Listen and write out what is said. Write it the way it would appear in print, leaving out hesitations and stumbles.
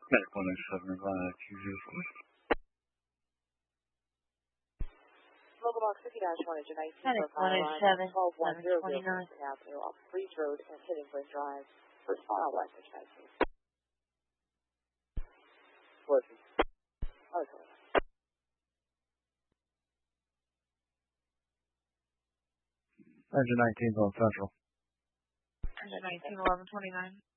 Medical 107, QZ4. Local Box 50-1 engine 19 Medic profile 107, 1210 1129. Avenue off Freeze Road and Hitting Glen Drive. First file license transfer. Listen. Okay. 19 on Central. Engine 19, 1129.